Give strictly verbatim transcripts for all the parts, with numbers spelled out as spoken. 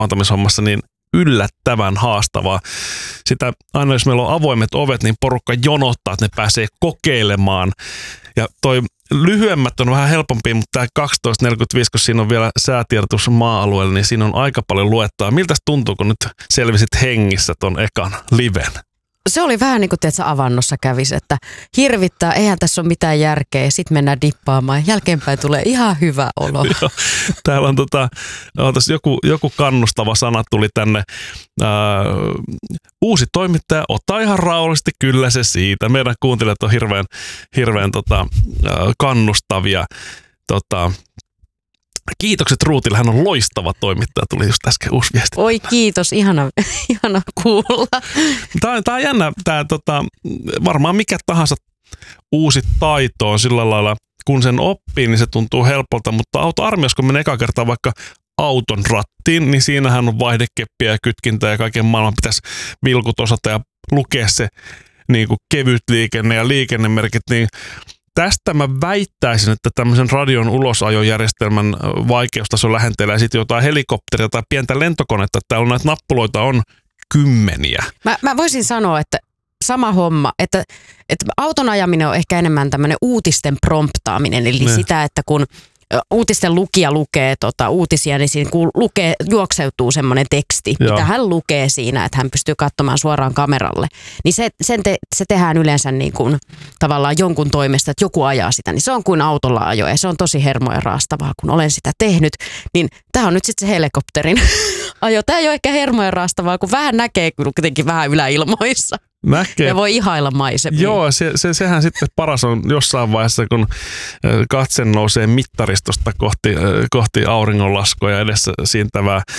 antamishommassa niin yllättävän haastavaa. Sitä aina jos meillä on avoimet ovet, niin porukka jonottaa, että ne pääsee kokeilemaan. Ja toi lyhyemmät on vähän helpompia, mutta tämä kaksitoista neljäkymmentäviisi, kun siinä on vielä säätiedotus maa-alueella, niin siinä on aika paljon luettaa. Miltä tuntuu, kun nyt selvisit hengissä ton ekan liven? Se oli vähän niin kuin teet, avannossa kävisi, että hirvittää, eihän tässä ole mitään järkeä, sitten mennään dippaamaan. Jälkeenpäin tulee ihan hyvä olo. Joo, täällä on tota, joku, joku kannustava sana tuli tänne. Ää, uusi toimittaja, ota ihan rauhallisesti, kyllä se siitä. Meidän kuuntelijat on hirveän, hirveän tota, kannustavia. Tota, kiitokset Ruutille, hän on loistava toimittaja, tuli just äsken uusi viesti. Oi kiitos, ihana, ihana kuulla. Tämä, tämä on jännä, tämä, tota, varmaan mikä tahansa uusi taito on sillä lailla, kun sen oppii, niin se tuntuu helpolta, mutta autoarmiassa, kun menee eka kertaa vaikka auton rattiin, niin siinähän on vaihdekeppiä ja kytkintää ja kaiken maailman pitäisi vilkut osata ja lukea se niin kuin kevyt liikenne ja liikennemerkit, niin tästä mä väittäisin, että tämmöisen radion ulosajojärjestelmän vaikeustaso lähentelee sitten jotain helikopteria tai pientä lentokonetta, että täällä on näitä nappuloita on kymmeniä. Mä, mä voisin sanoa, että sama homma, että, että auton ajaminen on ehkä enemmän tämmöinen uutisten promptaaminen, eli ne. Sitä, että kun uutisten lukija lukee tota, uutisia, niin siinä kun lukee, juokseutuu semmoinen teksti, Joo. mitä hän lukee siinä, että hän pystyy katsomaan suoraan kameralle. Niin se, sen te, se tehdään yleensä niin kuin, tavallaan jonkun toimesta, että joku ajaa sitä. Niin se on kuin autolla ajo ja se on tosi hermoja raastavaa, kun olen sitä tehnyt. Niin tämä on nyt sitten se helikopterin ajo. Tämä ei ole ehkä hermoja raastavaa, kun vähän näkee kyllä kuitenkin vähän yläilmoissa. Näkee. Ja voi ihailla maisemia. Joo, se, se, sehän sitten paras on jossain vaiheessa, kun katse nousee mittaristosta kohti, kohti auringonlaskua ja edessä siintävää ää,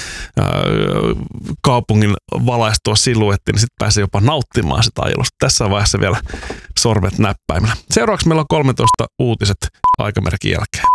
kaupungin valaistua siluetti, niin sitten pääsee jopa nauttimaan sitä ajelusta. Tässä vaiheessa vielä sormet näppäimellä. Seuraavaksi meillä on kolmetoista uutiset aikamerkin jälkeen.